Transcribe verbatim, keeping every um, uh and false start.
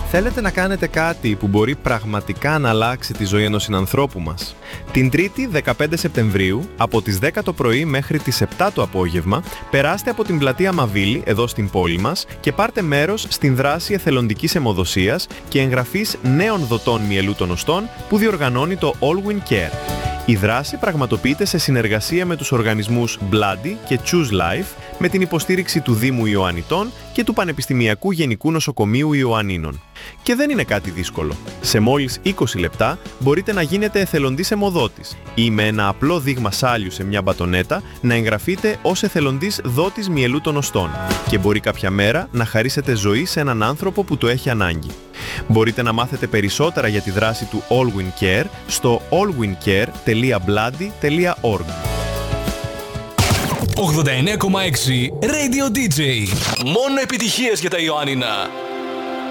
Θέλετε να κάνετε κάτι που μπορεί πραγματικά να αλλάξει τη ζωή ενός συνανθρώπου μας? Την Τρίτη δεκαπέντε Σεπτεμβρίου, από τις δέκα το πρωί μέχρι τις επτά το απόγευμα, περάστε από την πλατεία Μαβίλη, εδώ στην πόλη μας, και πάρτε μέρος στην δράση εθελοντικής αιμοδοσίας και εγγραφής νέων δοτών μυελού των οστών που διοργανώνει το Allwyn Care. Η δράση πραγματοποιείται σε συνεργασία με τους οργανισμούς Bloody και Choose Life, με την υποστήριξη του Δήμου Ιωαννιτών και του Πανεπιστημιακού Γενικού Νοσοκομείου Ιωαννίνων. Και δεν είναι κάτι δύσκολο. Σε μόλις είκοσι λεπτά μπορείτε να γίνετε εθελοντής αιμοδότης ή με ένα απλό δείγμα σάλιου σε μια μπατονέτα να εγγραφείτε ως εθελοντής δότης μυελού των οστών και μπορεί κάποια μέρα να χαρίσετε ζωή σε έναν άνθρωπο που το έχει ανάγκη. Μπορείτε να μάθετε περισσότερα για τη δράση του Allwyn Care στο allwyncare τελεία bloody τελεία org. ογδόντα εννέα κόμμα έξι Radio ντι τζέι. Μόνο επιτυχίες για τα Ιωάννινα.